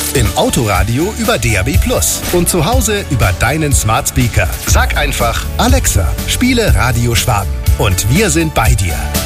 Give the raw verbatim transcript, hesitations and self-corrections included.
Im Autoradio über D A B plus und zu Hause über deinen Smart Speaker. Sag einfach: Alexa, spiele Radio Schwaben. Und wir sind bei dir.